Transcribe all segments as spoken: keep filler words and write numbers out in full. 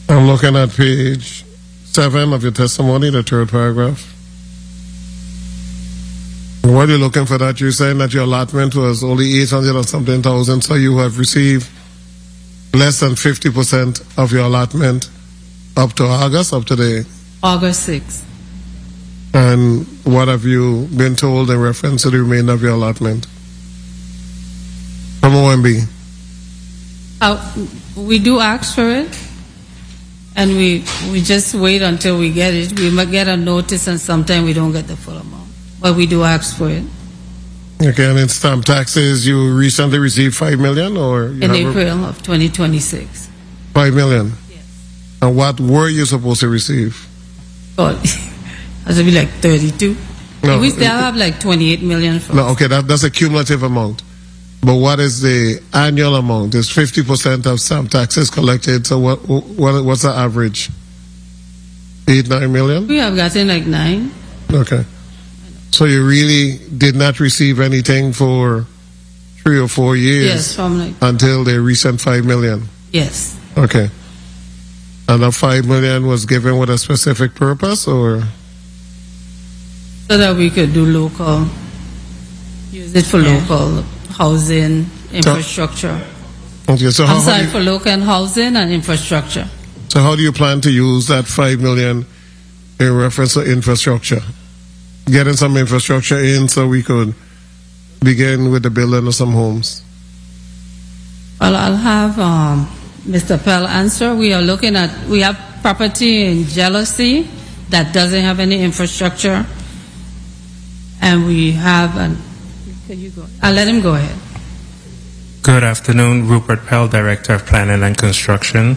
I'm looking at page seven of your testimony, the third paragraph. What are you looking for that? You're saying that your allotment was only eight hundred or something thousand, so you have received less than fifty percent of your allotment up to August, up to the... August sixth. And what have you been told in reference to the remainder of your allotment from O M B? Uh, we do ask for it, and we we just wait until we get it. We might get a notice, and sometimes we don't get the full amount, but we do ask for it. Okay, and in stamp taxes, you recently received five million, or you in April of twenty twenty-six. Five million. Yes. And what were you supposed to receive? God, it would be like thirty-two. No, we still have like twenty-eight million. For no, okay, that, that's a cumulative amount. But what is the annual amount? There's fifty percent of stamp taxes collected. So what, what what's the average? Eight, nine million? We have gotten like nine. Okay. So you really did not receive anything for three or four years? Yes, from like... Until the recent five million? Yes. Okay. And the five million was given with a specific purpose, or? So that we could do local, use it for local housing, infrastructure. Okay, so I'm how, how sorry, do you, for local housing and infrastructure. So how do you plan to use that five million in reference to infrastructure? Getting some infrastructure in so we could begin with the building of some homes. Well, I'll have um, Mister Pell answer. We are looking at, we have property in Jealousy that doesn't have any infrastructure. And we have, an, can you go? I'll let him go ahead. Good afternoon, Rupert Pell, Director of Planning and Construction.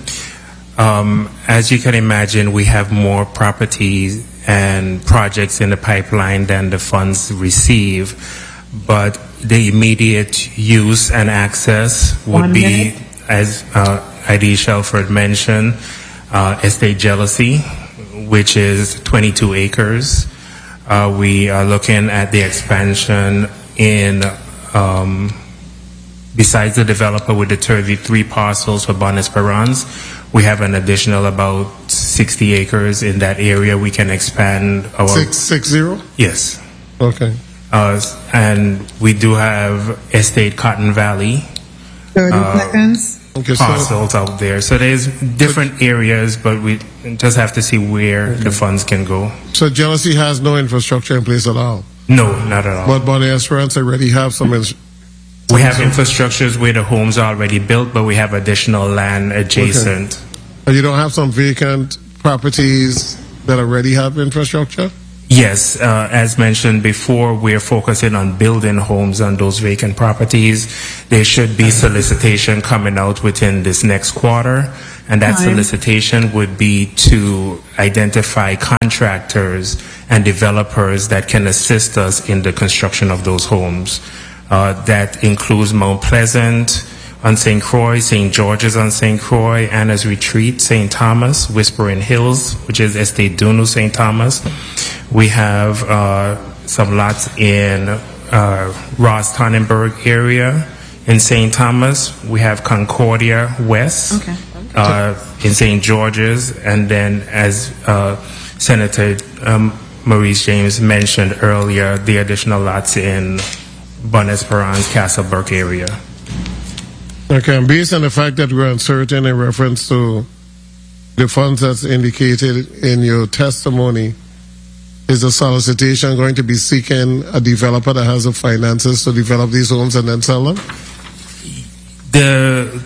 Um, as you can imagine, we have more properties and projects in the pipeline than the funds receive, but the immediate use and access would One be, minute. as uh, I D Shelford mentioned, uh, Estate Jealousy, which is twenty-two acres. Uh, we are looking at the expansion in, um, besides the developer with the thirty-three parcels for Bon Esperance, we have an additional about sixty acres in that area. We can expand our... Six, six zero? Yes. Okay. Uh, and we do have Estate Cotton Valley. thirty uh, seconds. Okay, so, parcels out there. So there's different areas, but we just have to see where Okay. the funds can go. so Jealousy has no infrastructure in place at all. No, not at all. But Bon Esperance already have some. Ins- we have infrastructures where the homes are already built, but we have additional land adjacent. Okay. And you don't have some vacant properties that already have infrastructure? Yes, uh, as mentioned before, we're focusing on building homes on those vacant properties. There should be solicitation coming out within this next quarter, and that Time. solicitation would be to identify contractors and developers that can assist us in the construction of those homes. Uh, that includes Mount Pleasant on Saint Croix, Saint George's on Saint Croix, Anna's Retreat, Saint Thomas, Whispering Hills, which is Estate Dunu, Saint Thomas. We have uh, some lots in uh, Ross Tannenberg area. In Saint Thomas, we have Concordia West. Okay. Uh, in Saint George's, and then as uh, Senator um, Maurice James mentioned earlier, the additional lots in Bon Esperance, Castleburg area. Okay, and based on the fact that we're uncertain in reference to the funds that's indicated in your testimony, is the solicitation going to be seeking a developer that has the finances to develop these homes and then sell them? The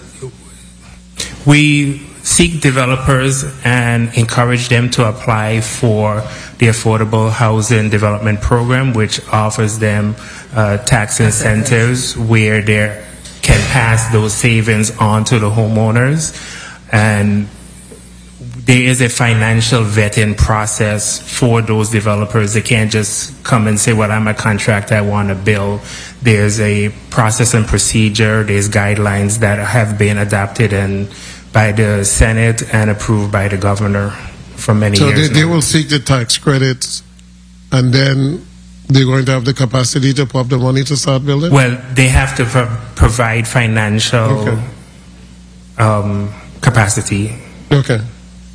we seek developers and encourage them to apply for the Affordable Housing Development Program, which offers them uh, tax incentives where they can pass those savings on to the homeowners. And there is a financial vetting process for those developers. They can't just come and say, well, I'm a contractor, I want to build. There's a process and procedure, there's guidelines that have been adopted and by the Senate and approved by the governor for many So years they, they now. will seek the tax credits, and then they're going to have the capacity to put up the money to start building? Well, they have to pro- provide financial Okay. um, capacity. Okay.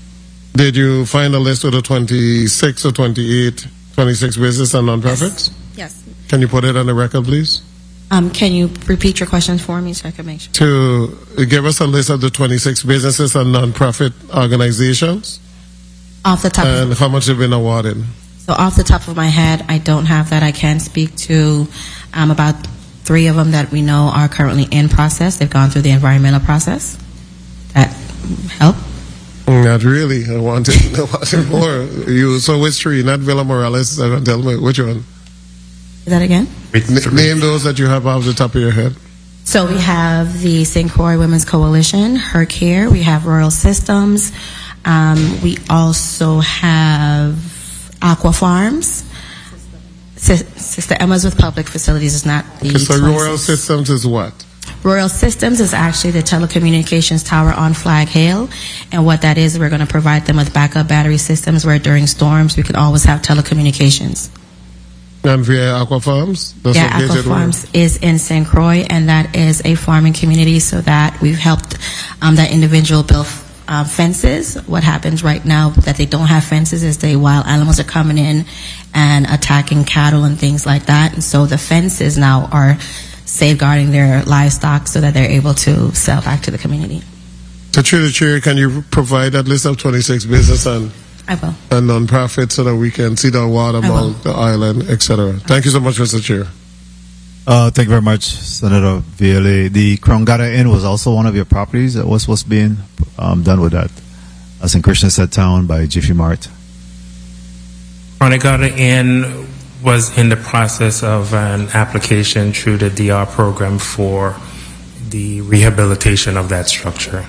Did you find a list of the twenty-six or twenty-eight, twenty-six business and nonprofits? Yes. Can you put it on the record, please? Um, can you repeat your question for me so I can make sure? To give us a list of the twenty-six businesses and nonprofit organizations. Off the top. And of, how much have been awarded? So off the top of my head, I don't have that. I can speak to um, about three of them that we know are currently in process. They've gone through the environmental process. That help? Not really. I wanted, I wanted more. You, so which three? Not Villa Morales. I don't tell me which one. Say that again? N- name those that you have off the top of your head. So we have the Saint Croix Women's Coalition, Her Care. We have Rural Systems. Um, we also have Aqua Farms. S- Sister Emma's with Public Facilities is not the. Okay, so Rural Systems is what? Rural Systems is actually the telecommunications tower on Flag Hill. And what that is, we're going to provide them with backup battery systems where during storms we can always have telecommunications. And via Aqua Farms? That's yeah, Aqua Farms where? is in Saint Croix, and that is a farming community, so that we've helped um, that individual build uh, fences. What happens right now that they don't have fences is the wild animals are coming in and attacking cattle and things like that. And so the fences now are safeguarding their livestock so that they're able to sell back to the community. So, Chair to Chair, can you provide that list of twenty-six business and I will. and non-profits so that we can see the award among the island, et cetera? Thank you so much, Mister Chair. Uh, thank you very much, Senator Viale. The Krongata Inn was also one of your properties. What's what's being um, done with that? That's in Christiansted Town by Jiffy Mart. Krongata Inn was in the process of an application through the D R program for the rehabilitation of that structure.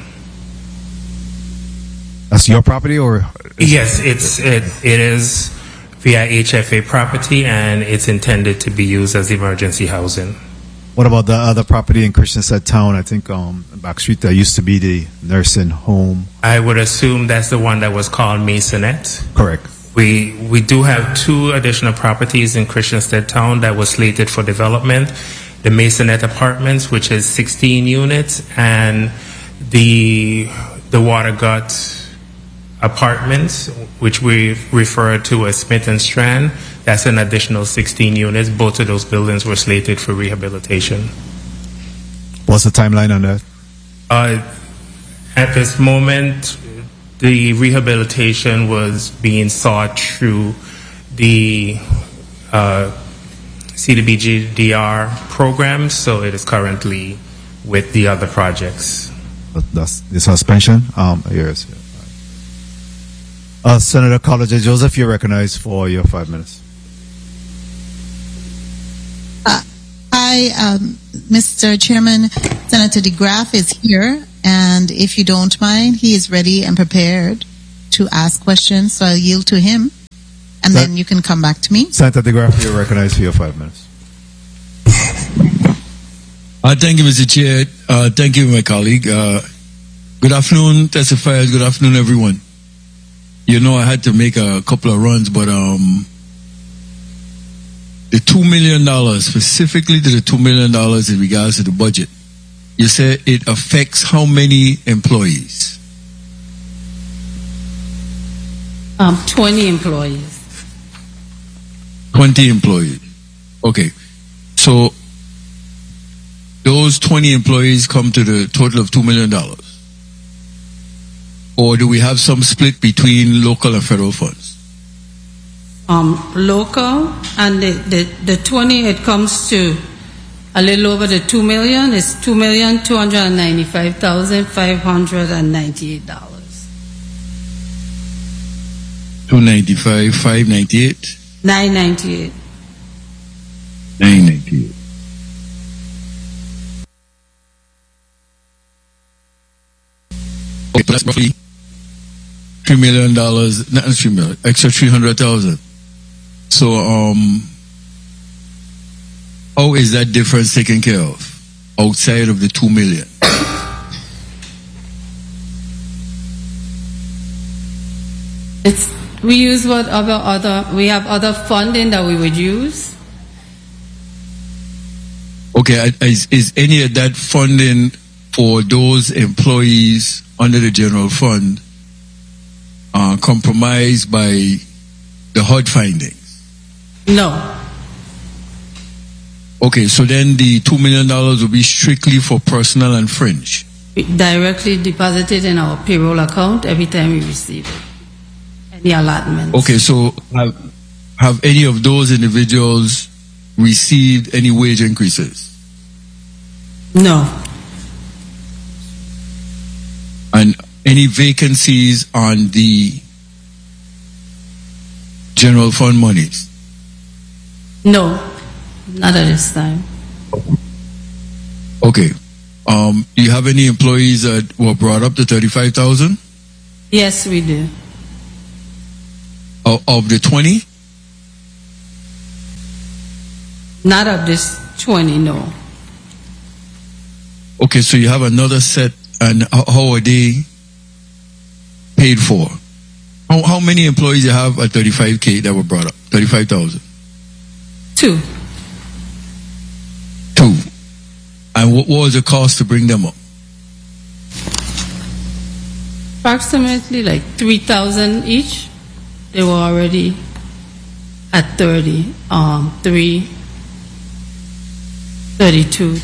That's your property, or? Yes, it's it it is via H F A property, and it's intended to be used as emergency housing. What about the other property in Christiansted Town? I think um, back street there used to be the nursing home. I would assume that's the one that was called Masonette. Correct. We we do have two additional properties in Christiansted Town that was slated for development. The Masonette Apartments, which is sixteen units, and the the Watergut Apartments, which we refer to as Smith and Strand. That's an additional sixteen units. Both of those buildings were slated for rehabilitation. What's the timeline on that? Uh, at this moment, the rehabilitation was being sought through the uh, C D B G D R program, so it is currently with the other projects. That's the suspension? Um, yes. Uh, Senator College Joseph, you're recognized for your five minutes. Uh, hi, um, Mister Chairman. Senator DeGraff is here, and if you don't mind, he is ready and prepared to ask questions, so I'll yield to him, and Sen- then you can come back to me. Senator DeGraff, you're recognized for your five minutes. Uh, thank you, Mister Chair. Uh, thank you, my colleague. Uh, good afternoon, testifiers. Good afternoon, everyone. You know, I had to make a couple of runs, but um, the two million dollars, specifically to the two million dollars in regards to the budget, you said it affects how many employees? Um, twenty employees. twenty employees. Okay. So those twenty employees come to the total of two million dollars. Or do we have some split between local and federal funds? Um, local, and the, the, the twenty, it comes to a little over the two million. It's two million two hundred ninety-five thousand five hundred ninety-eight dollars. Two ninety-five, five ninety-eight, nine ninety-eight. Nine ninety-eight. Okay, but that's roughly three million dollars, not three million, extra three hundred thousand. So, um, how is that difference taken care of outside of the two million? It's we use what other other we have other funding that we would use. Okay, is, is any of that funding for those employees under the general fund uh, compromised by the H U D findings? No. Okay, so then the two million dollars will be strictly for personnel and fringe. Directly deposited in our payroll account every time we receive it. Any allotments. Okay, so have, have any of those individuals received any wage increases? No. And any vacancies on the general fund monies? No, not at this time. Okay. Um, do you have any employees that were brought up to thirty-five thousand? Yes, we do. Of, of the twenty? Not of this twenty, no. Okay, so you have another set, and how, how are they paid for? How, how many employees you have at thirty-five K that were brought up? thirty-five thousand? Two. Two. And what, what was the cost to bring them up? Approximately like three thousand each. They were already at thirty, um, three, thirty-two.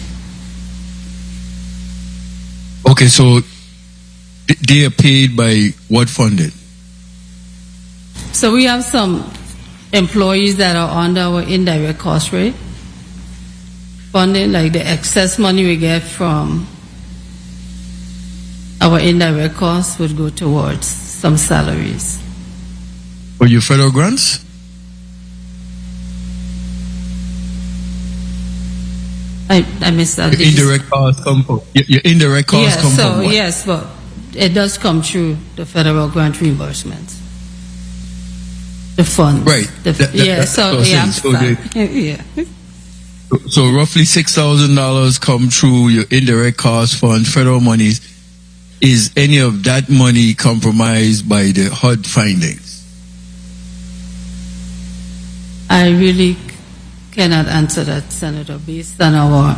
Okay, so th- they are paid by what funded? So we have some employees that are under our indirect cost rate funding, like the excess money we get from our indirect costs would go towards some salaries. For your federal grants? I, I missed that. Your indirect costs come from your, your indirect costs yes, come so, from what? Yes, but it does come through the federal grant reimbursements. The fund. Right. The, That- that- yeah, that's so, what I'm yeah, I'm saying. So sorry. yeah. So roughly six thousand dollars come through your indirect cost funds, federal monies. Is any of that money compromised by the H U D findings? I really cannot answer that, Senator, based on our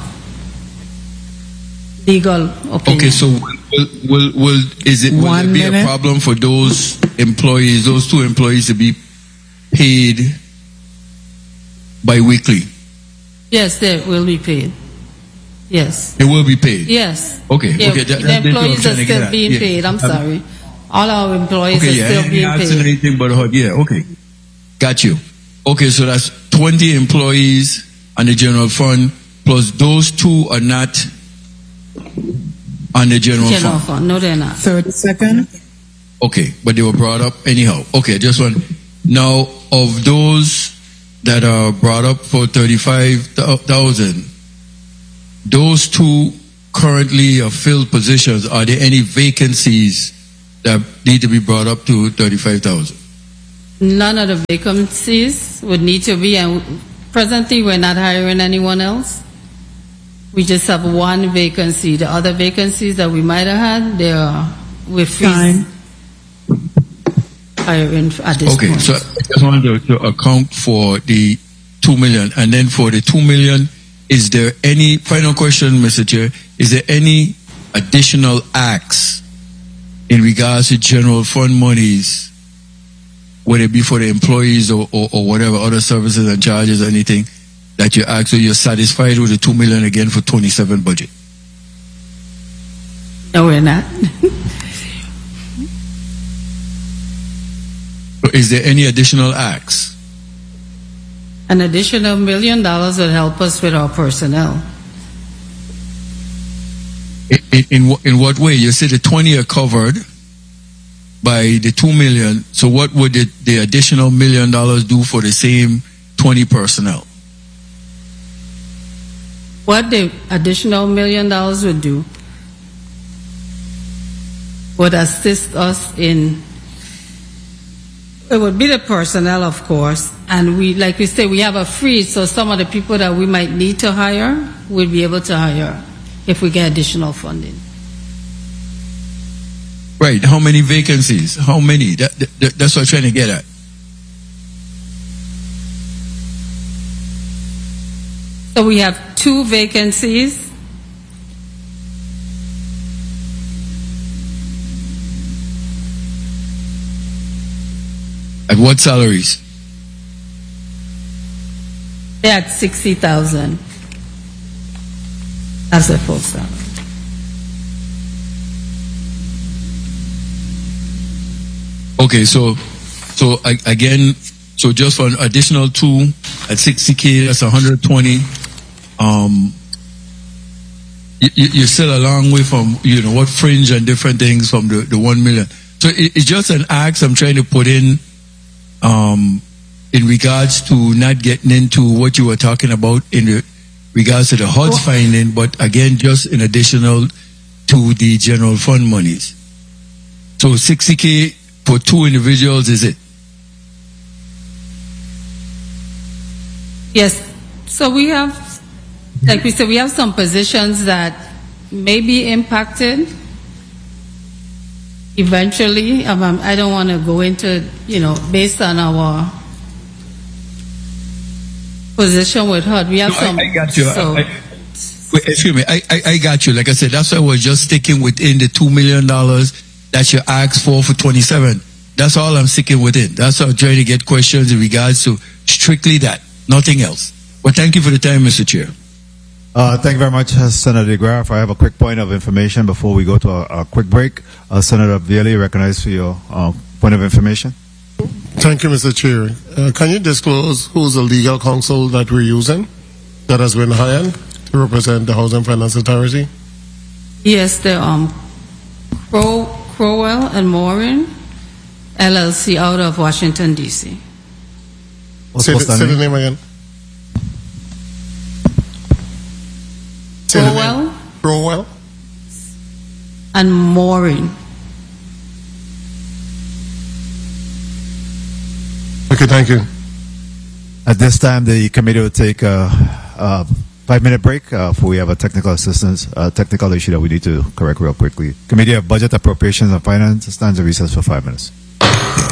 legal opinion. Okay, so will, will, will is it will One it be minute. a problem for those employees, those two employees, to be paid bi-weekly? Yes, they will be paid. Yes. They will be paid. Yes. Okay. Yeah, Okay. That, the that's what I'm employees are trying to get still at. being Yeah. paid. I'm Um, sorry. All our employees Okay. are Yeah. still I being didn't answer paid. anything but H U D. Yeah. Okay. Got you. Okay. So that's twenty employees on the general fund, plus those two are not on the general, General fund. fund. No, they're not. thirty seconds. Okay, but they were brought up anyhow. Okay, just one. Now, of those that are brought up for thirty-five thousand, those two currently are filled positions. Are there any vacancies that need to be brought up to thirty-five thousand? None of the vacancies would need to be, and presently we're not hiring anyone else. We just have one vacancy. The other vacancies that we might have had, they are we're Time. hiring at this Okay, point. so I just wanted to, to account for the two million, and then for the two million, is there any final question, Mister Chair? Is there any additional acts in regards to general fund monies, whether it be for the employees or, or, or whatever other services and charges or anything that you ask, so you're satisfied with the two million again for twenty-seven budget? No, we're not. So is there any additional acts? An additional million dollars would help us with our personnel. In, in, in, wh- in what way? You said the twenty are covered by the two million. So what would the, the additional million dollars do for the same twenty personnel? What the additional million dollars would do would assist us in, it would be the personnel, of course, and we, like we say, we have a freeze, so some of the people that we might need to hire, we'll be able to hire if we get additional funding. Right. How many vacancies? How many? That, that, that's what I'm trying to get at. So we have two vacancies. At what salaries? They're at sixty thousand. That's a full salary. Okay, so so I, again, so just for an additional two at sixty K, that's one hundred twenty. Um, you, you're still a long way from, you know, what fringe and different things from the, the one million. So it, it's just an ask I'm trying to put in, um, in regards to not getting into what you were talking about in the, regards to the H U D finding, but again, just in additional to the general fund monies. So sixty K for two individuals, is it? Yes. So we have, like we said, we have some positions that may be impacted eventually. Um, I don't want to go into, you know, based on our position with H U D. We have No, some. I, I got you. So, I, I, wait, excuse me. I, I, I got you. Like I said, that's why I was just sticking within the two million dollars that you asked for for twenty-seven. That's all I'm sticking within. That's how I'm trying to get questions in regards to strictly that, nothing else. Well, thank you for the time, Mister Chair. Uh, thank you very much, uh, Senator DeGraff. I have a quick point of information before we go to a, a quick break. Uh, Senator Vieli, recognized for your uh, point of information. Thank you, Mister Chair. Uh, can you disclose who's the legal counsel that we're using that has been hired to represent the Housing Finance Authority? yes, the um, Crow, Crowell and Morin L L C out of Washington, D C. What's, say, what's the, that say the name? name again. Say the name. Crowell Crowell. and Morin. Okay, thank you. At this time, the committee will take a, a five-minute break uh, for we have a technical assistance, uh, technical issue that we need to correct real quickly. Committee of Budget, Appropriations, and Finance stands at recess for five minutes.